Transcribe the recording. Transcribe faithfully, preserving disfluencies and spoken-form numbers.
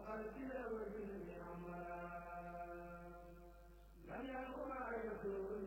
وقد كلا وجه عملا لم يلق ما يكون